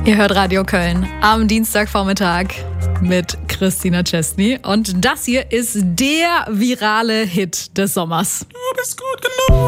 Ihr hört Radio Köln am Dienstagvormittag mit Christina Chesney. Und das hier ist der virale Hit des Sommers. Du bist gut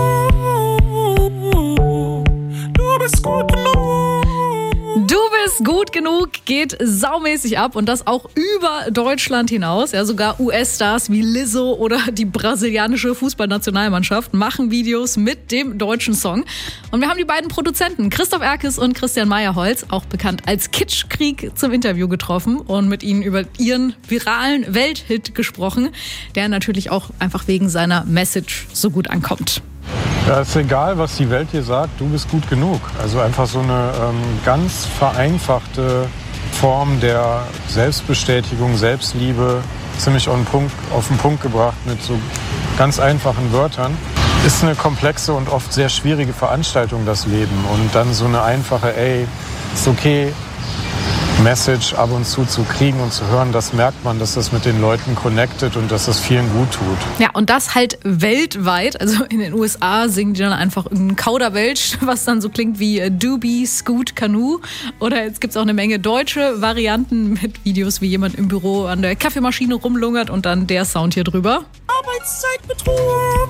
genug. Du bist gut genug. Du bist gut genug geht saumäßig ab und das auch über Deutschland hinaus. Ja, sogar US-Stars wie Lizzo oder die brasilianische Fußballnationalmannschaft machen Videos mit dem deutschen Song. Und wir haben die beiden Produzenten Christoph Erkes und Christian Meyerholz, auch bekannt als Kitschkrieg, zum Interview getroffen und mit ihnen über ihren viralen Welthit gesprochen, der natürlich auch einfach wegen seiner Message so gut ankommt. Ja, ist egal, was die Welt dir sagt, du bist gut genug. Also einfach so eine ganz vereinfachte Form der Selbstbestätigung, Selbstliebe, ziemlich auf den Punkt gebracht mit so ganz einfachen Wörtern. Ist eine komplexe und oft sehr schwierige Veranstaltung, das Leben. Und dann so eine einfache, ist okay, Message ab und zu kriegen und zu hören, das merkt man, dass das mit den Leuten connectet und dass das vielen gut tut. Ja, und das halt weltweit. Also in den USA singen die dann einfach irgendein Kauderwelsch, was dann so klingt wie Doobie, Scoot, Canoe. Oder jetzt gibt es auch eine Menge deutsche Varianten mit Videos, wie jemand im Büro an der Kaffeemaschine rumlungert und dann der Sound hier drüber. Arbeitszeitbetrug.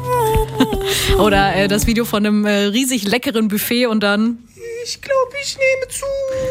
Oder das Video von einem riesig leckeren Buffet und dann... Ich glaube, ich nehme zu.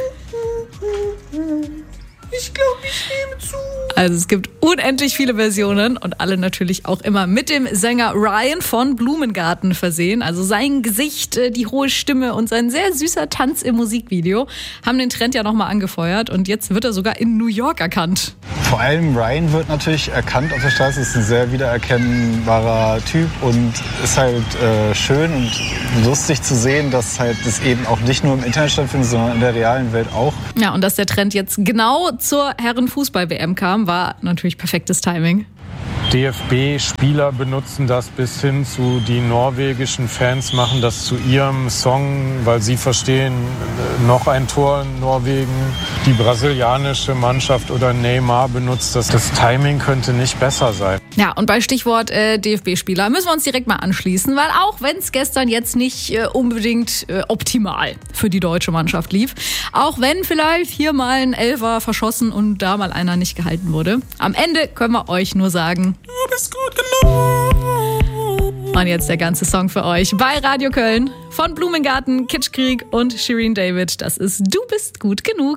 Ich glaube, ich nehme zu. Also es gibt unendlich viele Versionen und alle natürlich auch immer mit dem Sänger Ryan von Blumengarten versehen. Also sein Gesicht, die hohe Stimme und sein sehr süßer Tanz im Musikvideo haben den Trend ja nochmal angefeuert und jetzt wird er sogar in New York erkannt. Vor allem Ryan wird natürlich erkannt auf der Straße, ist ein sehr wiedererkennbarer Typ und ist halt schön und lustig zu sehen, dass halt das eben auch nicht nur im Internet stattfindet, sondern in der realen Welt auch. Ja, und dass der Trend jetzt genau zur Herrenfußball-WM kam, war natürlich perfektes Timing. DFB-Spieler benutzen das bis hin zu die norwegischen Fans machen das zu ihrem Song, weil sie verstehen, noch ein Tor in Norwegen. Die brasilianische Mannschaft oder Neymar benutzt das. Das Timing könnte nicht besser sein. Ja, und bei Stichwort DFB-Spieler müssen wir uns direkt mal anschließen, weil auch wenn es gestern jetzt nicht unbedingt optimal für die deutsche Mannschaft lief, auch wenn vielleicht hier mal ein Elfer verschossen und da mal einer nicht gehalten wurde, am Ende können wir euch nur sagen, Du bist gut genug. und jetzt der ganze Song für euch bei Radio Köln von Blumengarten, Kitschkrieg und Shirin David. Das ist Du bist gut genug.